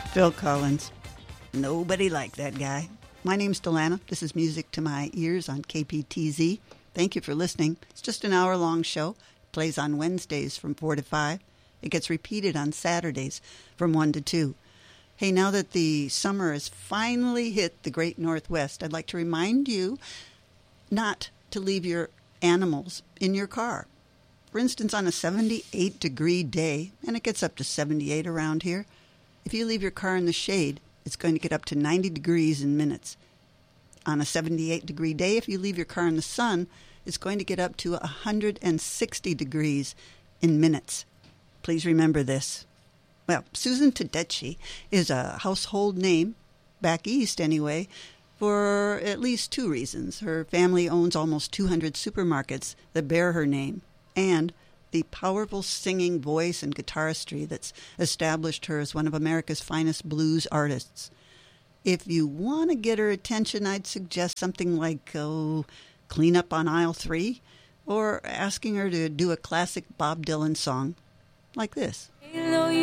Phil Collins. Nobody liked that guy. My name's Delana. This is Music to My Ears on KPTZ. Thank you for listening. It's just an hour-long show. It plays on Wednesdays from 4 to 5. It gets repeated on Saturdays from 1 to 2. Hey, now that the summer has finally hit the great Northwest, I'd like to remind you not to leave your animals in your car. For instance, on a 78-degree day, and it gets up to 78 around here, if you leave your car in the shade, it's going to get up to 90 degrees in minutes. On a 78-degree day, if you leave your car in the sun, it's going to get up to 160 degrees in minutes. Please remember this. Well, Susan Tedeschi is a household name, back east anyway, for at least two reasons. Her family owns almost 200 supermarkets that bear her name, and the powerful singing voice and guitaristry that's established her as one of America's finest blues artists. If you want to get her attention, I'd suggest something like, Clean Up on Aisle 3, or asking her to do a classic Bob Dylan song like this. Hey